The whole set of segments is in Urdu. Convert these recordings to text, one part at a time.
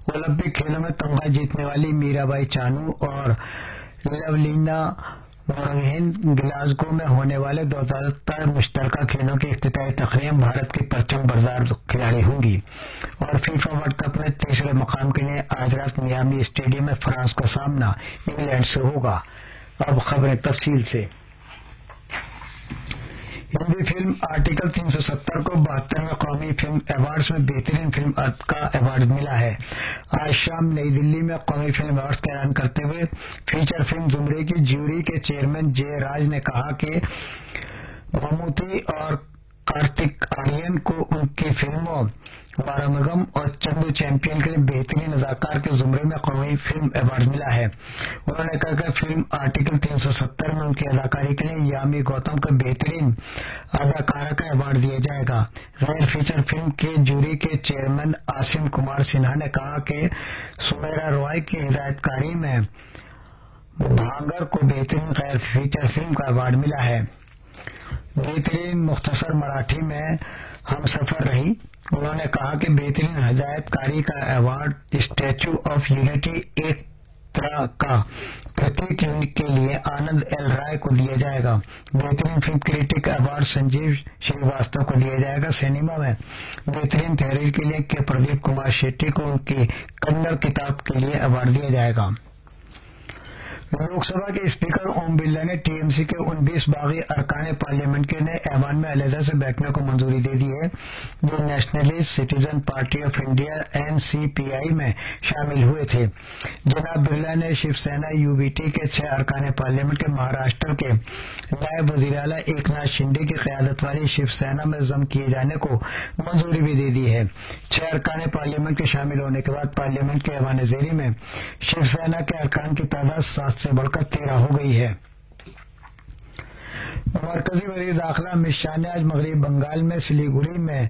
اولمپک کھیلوں میں تمغہ جیتنے والی میرا بائی چانو اور لولینا مورگن گلاسگو میں ہونے والے 2017 مشترکہ کھیلوں کی افتتاحی تقریب بھارت کی پرچم بردار کھلاڑی ہوں گی، اور فیفا ورلڈ کپ میں تیسرے مقام کے لیے آج رات میامی اسٹیڈیم میں فرانس کا سامنا انگلینڈ سے ہوگا۔ اب خبریں تفصیل سے۔ ہندی فلم آرٹیکل 370 کو 72ویں قومی فلم ایوارڈز میں بہترین فلم کا ایوارڈ ملا ہے۔ آج شام نئی دلی میں قومی فلم ایوارڈز کا اعلان کرتے ہوئے فیچر فلم زمرے کی جیوری کے چیئرمین جے راج نے کہا کہ مموٹی اور کارتک آرین کو ان کی فلموں مارمگم اور چندو چیمپئن کے لیے بہترین اداکار کے زمرے میں قومی فلم ایوارڈ ملا ہے۔ انہوں نے کہا کہ فلم آرٹیکل 370 میں ان کی اداکاری کے لیے یامی گوتم کو بہترین اداکارہ کا ایوارڈ دیا جائے گا۔ غیر فیچر فلم کے جوری کے چیئرمین آسم کمار سنہا نے کہا کہ سمیرا رائے کی ہدایت کاری میں بھانگر کو بہترین غیر فیچر فلم کا ایوارڈ ملا ہے۔ بہترین مختصر مراٹھی میں ہم سفر رہی۔ انہوں نے کہا کہ بہترین ہدایت کاری کا ایوارڈ اسٹیچو آف یونٹی ایکتا کا پرتیک یونٹ کے لیے آنند ایل رائے کو دیا جائے گا۔ بہترین film critic award Sanjeev Srivastava کو دیا جائے گا۔ سینما میں بہترین تحریر کے لیے کے پردیپ کمار شیٹی کو ان کی کنڑ کتاب کے لیے ایوارڈ دیا جائے گا۔ لوک سبھا کے اسپیکر اوم برلا نے ٹی ایم سی کے 19 باغی ارکان پارلیمنٹ کے نئے ایوان میں علیحدہ سے بیٹھنے کو منظوری دے دی ہے، جو nationalist citizen party of India N C پی آئی میں شامل ہوئے تھے۔ جناب برلا نے Shiv Sena you B T کے 6 ارکان پارلیمنٹ کے مہاراشٹر کے نائب وزیر اعلیٰ ایک ناتھ شنڈے کی قیادت والی شیو سینا میں ضم کیے جانے کو منظوری بھی دے دی ہے۔ 6 ارکان پارلیمنٹ کے شامل ہونے کے بعد پارلیمنٹ کے ایوان زیری میں شیو سینا کے ارکان کی تعداد 7 سے بڑھ کر 13 ہو گئی ہے۔ مرکزی وزیر داخلہ امت شاہ نے آج مغربی بنگال میں سلیگوڑی میں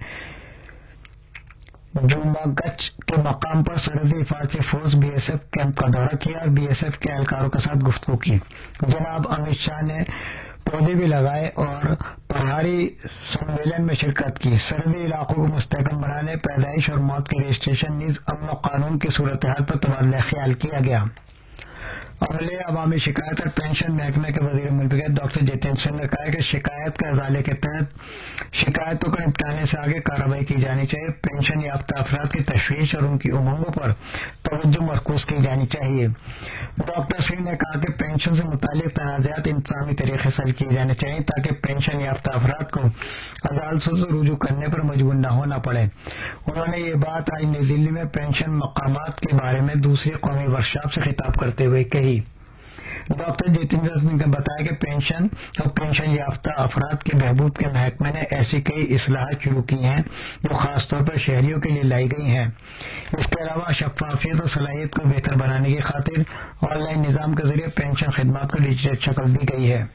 جوماگچ کے مقام پر سرحدی حفاظتی force B S F camp کا دورہ کیا اور بی ایس ایف کے اہلکاروں کے ساتھ گفتگو کی۔ جناب امت شاہ نے پودے بھی لگائے اور پہاڑی سمیلن میں شرکت کی۔ سرحدی علاقوں کو مستحکم بنانے، پیدائش اور موت کے رجسٹریشن نیز امن و قانون کی صورتحال پر تبادلہ خیال کیا گیا۔ عملے، عوامی شکایت اور پینشن محکمے کے وزیر مملکت ڈاکٹر جتیندر سنگھ نے کہا کہ شکایت کے ازالے کے تحت شکایتوں کو نپٹانے سے آگے کارروائی کی جانی چاہیے۔ پینشن یافتہ افراد کی تشویش اور ان کی امنگوں پر توجہ مرکوز کی جانی چاہیے۔ ڈاکٹر سنگھ نے کہا کہ پینشن سے متعلق تنازعات انتظامی طریقے سے حل کیے جانے چاہیے تاکہ پینشن یافتہ افراد کو عدالتوں سے رجوع کرنے پر مجبور نہ ہونا پڑے۔ انہوں نے یہ بات آج نئی دلی میں پینشن مقامات کے بارے میں دوسری قومی ورکشاپ سے خطاب کرتے ہوئے کہی۔ ڈاکٹر جتیندر سنگھ نے بتایا کہ پینشن اور پینشن یافتہ افراد کے بہبود کے محکمے نے ایسی کئی اصلاحات شروع کی ہیں جو خاص طور پر شہریوں کے لیے لائی گئی ہیں۔ اس کے علاوہ شفافیت اور صلاحیت کو بہتر بنانے کی خاطر آن لائن نظام کے ذریعے پینشن خدمات کو ڈیجیٹل شکل دی گئی ہے۔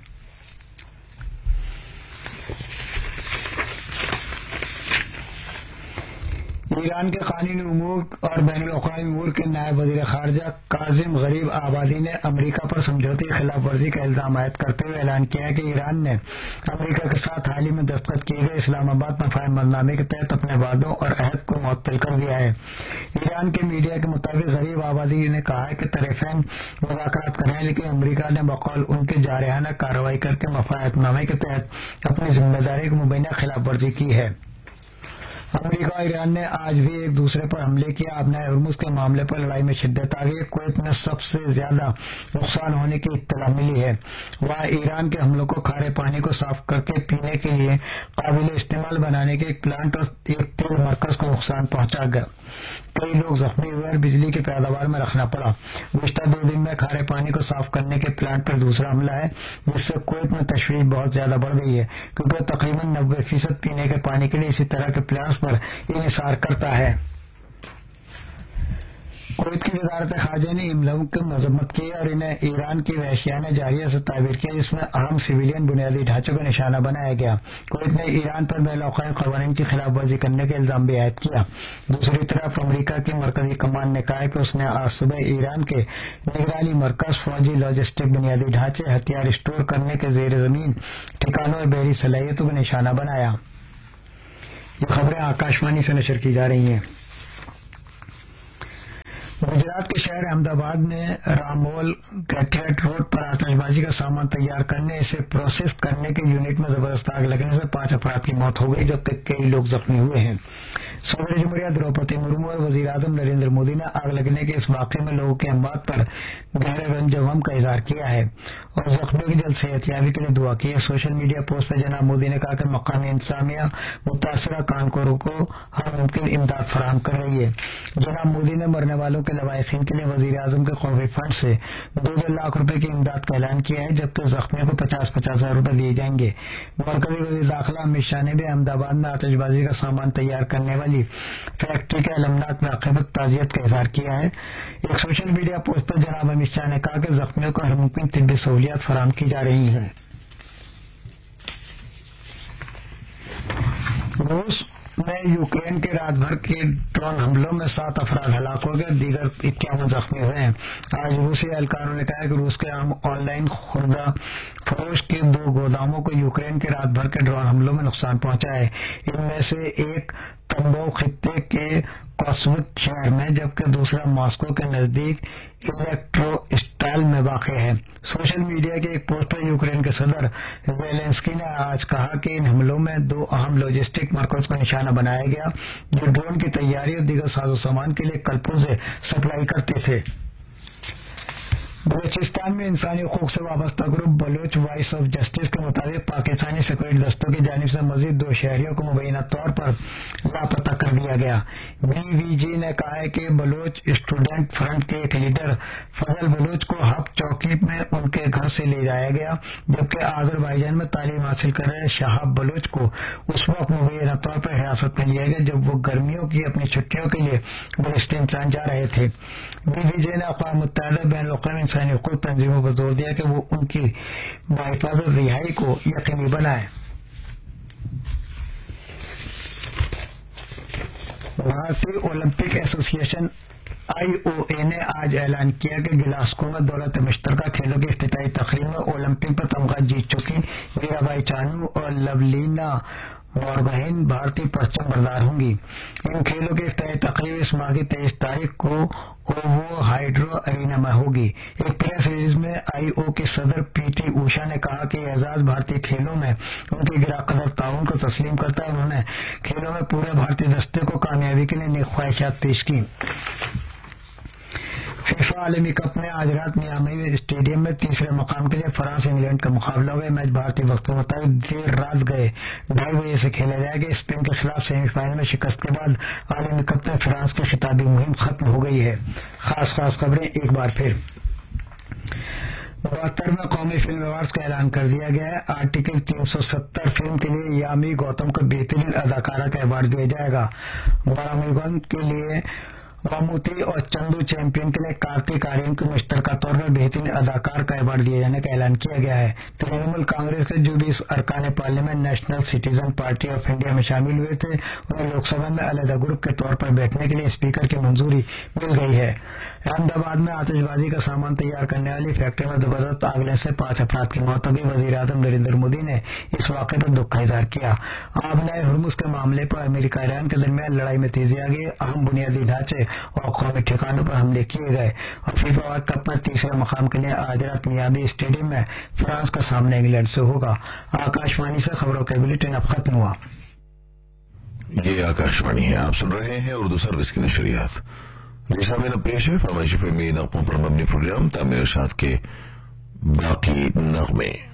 ایران کے قانونی امور اور بین الاقوامی امور کے نائب وزیر خارجہ کاظم غریب آبادی نے امریکہ پر سمجھوتے کی خلاف ورزی کا الزام عائد کرتے ہوئے اعلان کیا ہے کہ ایران نے امریکہ کے ساتھ حال ہی میں دستخط کیے گئے اسلام آباد مفاہیم نامے کے تحت اپنے وعدوں اور عہد کو معطل کر دیا ہے۔ ایران کے میڈیا کے مطابق غریب آبادی نے کہا ہے کہ طرفین مذاکرات کر رہے ہیں، لیکن امریکہ نے بقول ان کے جارحانہ کارروائی کر کے مفاہیم نامے کے تحت اپنی ذمہ داری کی مبینہ خلاف ورزی کی ہے۔ امریکہ اور ایران نے آج بھی ایک دوسرے پر حملے کیا۔ ابنائے ہرمز کے معاملے پر لڑائی میں شدت آ گئی۔ کویت میں سب سے زیادہ نقصان ہونے کی اطلاع ملی ہے۔ وہاں ایران کے حملوں کو کھارے پانی کو صاف کر کے پینے کے لیے قابل استعمال بنانے کے ایک پلانٹ اور ایک تیل مرکز کو نقصان پہنچا گیا۔ کئی لوگ زخمی ہوئے اور بجلی کی پیداوار میں رکھنا پڑا۔ گزشتہ 2 دن میں کھارے پانی کو صاف کرنے کے پلانٹ پر دوسرا حملہ ہے، جس سے کویت میں تشویش بہت زیادہ بڑھ گئی ہے، کیونکہ تقریباً 90% پینے کے پانی کے لیے اسی طرح کے پلانٹس پر انحصار کرتا ہے۔ کویت کی وزارت خارجہ نے حملوں کی مذمت کی اور انہیں ایران کی وحشیانہ جاریہ سے تعبیر کیا، جس میں اہم سویلین بنیادی ڈھانچوں کا نشانہ بنایا گیا۔ کویت نے ایران پر بین الاقوامی قوانین کی خلاف ورزی کرنے کا الزام بھی عائد کیا۔ دوسری طرف امریکہ کی مرکزی کمان نے کہا ہے کہ اس نے آج صبح ایران کے نگرانی مرکز، فوجی لاجسٹک بنیادی ڈھانچے، ہتھیار اسٹور کرنے کے زیر زمین ٹھکانوں اور بحری صلاحیتوں کا نشانہ بنایا۔ یہ خبریں آکاشوانی سے نشر کی جا رہی ہیں۔ गुजरात के शहर अहमदाबाद में रामोल कैथरेट रोड पर आतिशबाजी का सामान तैयार करने इसे प्रोसेस करने के यूनिट में जबरदस्त आग लगने से 5 अफराद की मौत हो गई जबकि कई लोग जख्मी हुए हैं। सदर जमहूरिया द्रौपदी मुर्मू और वजीर आजम नरेंद्र मोदी ने आग लगने के इस वाकये में लोगों के अमवात पर गहरे रंज गम का इजहार किया है और जख्मियों की जल्द सेहतयाबी के लिए दुआ की है। सोशल मीडिया पोस्ट पर जनाब मोदी ने कहा कि मकामी इंतजामिया मुतासरा कानकोरों को हर मुमकिन इमदाद फराहम कर रही है। जनाब मोदी ने मरने वालों के लवाहिकीन के लिए वजीर आजम के कौमी फंड से 2 लाख रुपए की इमदाद का ऐलान किया है जबकि जख्मियों को 50-50 हजार रुपए दिए जाएंगे। मरकजी वजीर दाखिला अमित शाह ने भी अहमदाबाद में आतिशबाजी का सामान तैयार करने वाली फैक्ट्री के अलमनाक वाक़े पर ताज़ियत का इजहार किया है। एक सोशल मीडिया पोस्ट पर जनाब अमित शाह ने कहा कि जख्मियों को हर मुमकिन तिब्बी सहूलियात फराहम की जा रही हैं। रूस में यूक्रेन के रात भर के ड्रोन हमलों में 7 अफराद हलाक हो गए, दीगर 51 जख्मी हुए हैं। आज रूसी एहलकारों ने कहा है कि रूस के ऑनलाइन खुर्दा फरोश के 2 गोदामों को यूक्रेन के रात भर के ड्रोन हमलों में नुकसान पहुंचा है। इनमें से एक तंबो खित्ते के कोसवुक शहर में जबकि दूसरा मॉस्को के नजदीक इलेक्ट्रोस्टाल में वाक़ है। सोशल मीडिया के एक पोस्ट पर यूक्रेन के सदर ज़ेलेंस्की ने आज कहा कि इन हमलों में 2 अहम लॉजिस्टिक मरकज को निशाना बनाया गया जो ड्रोन की तैयारी और दीगर साजो सामान के लिए कल्पों से सप्लाई करते थे। बलूचिस्तान में इंसानी हकूक से वाबस्ता group Baloch voice of justice के मुताबिक पाकिस्तानी सिक्योरिटी दस्तों की जानिब से मजीद 2 शहरियों को मुबैना तौर पर लापता कर दिया गया। BVG ने कहा है कि बलूच स्टूडेंट फ्रंट के एक लीडर फजल बलूच को हब चौकी में उनके घर से ले जाया गया जबकि आजरबाईजान में तालीम हासिल कर रहे शहाब बलूच को उस वक्त मुबैना तौर पर हिरासत में लिया गया जब वो गर्मियों की अपनी छुट्टियों के लिए बलूचिस्तान जा रहे थे। BVG ने अक़वाम मुत्तहिदा बैनुल-अक़वामी इंसानी हकूक़ तंजीमों पर जोर दिया कि वो उनकी बाहिफाज़त रिहाई को यकीनी बनाए। भारतीय ओलंपिक एसोसिएशन IOA ने आज ऐलान किया कि गिलास्को में दौलत मुश्तरका खेलों की इफ्तिताई तकरीब में ओलंपिक पर तमगा जीत चुकी मीराबाई चानू और लवलीना बोरगोहेन भारतीय परचम बरदार होंगी। इन खेलों की इफ्तिताई तकरीब इस माह की 23 तारीख को ओवो हाइड्रो अरीना में होगी। एक प्रेस रिलीज में IOA के सदर PT ऊषा ने कहा कि एजाज भारतीय खेलों में उनके गिराकदर ताउन को तस्लीम करता है। उन्होंने खेलों में पूरे भारतीय दस्ते को कामयाबी के लिए नेक ख्वाहिशात पेश की। फीफा आलमी कप में आज रात मियामी स्टेडियम में तीसरे मकाम के लिए फ्रांस इंग्लैंड का मुकाबला हुआ। मैच भारतीय वक्त के मुताबिक देर रात गए 2:30 बजे से खेला जाएगा। स्पेन के खिलाफ सेमीफाइनल में शिकस्त के बाद आलमी कप में फ्रांस की खिताबी मुहिम खत्म हो गई है। खास खबरें एक बार फिर 72वें कौमी फिल्म अवार्ड्स का ऐलान कर दिया गया है। आर्टिकल 370 फिल्म के लिए यामी गौतम को बेहतरीन अदाकारा का अवार्ड दिया जाएगा। बारामुगन के लिए ममूटी और चंदू चैंपियन के लिए कार्तिक आर्यन को मुश्तरका तौर पर बेहतरीन अदाकार का अवार्ड दिए जाने का ऐलान किया गया है। तृणमूल कांग्रेस के जो 20 अरकान parliament national citizen party of India में शामिल हुए थे उन्हें लोकसभा में अलहदा ग्रुप के तौर पर बैठने के लिए स्पीकर की मंजूरी मिल गई है। अहमदाबाद में आतिशबाजी का सामान तैयार करने वाली फैक्ट्री में जबरदस्त आग लगने से 5 अफराद की मौत हो गई। वजीर आजम नरेंद्र मोदी ने इस वाक़े पर दुख का इजहार किया। आबनाए हुर्मुज़ के मामले पर अमेरिका ईरान के दरमियान लड़ाई में तेजी आ गई। अहम बुनियादी ढांचे और कौमी ठिकानों पर हमले किए गए और फीफा वर्ल्ड कप में तीसरे मकाम के लिए आज रात मियामी स्टेडियम में फ्रांस का सामना इंग्लैंड से होगा। आकाशवाणी से खबरों का बुलेटिन अब खत्म हुआ। ये आकाशवाणी है, आप सुन रहे हैं उर्दू सर्विस की नशरियात। जैसा मैंने पेश है फरमाइशी फिल्मी नगमों पर मबनी प्रोग्राम तामीर शाद के बाकी नगमे।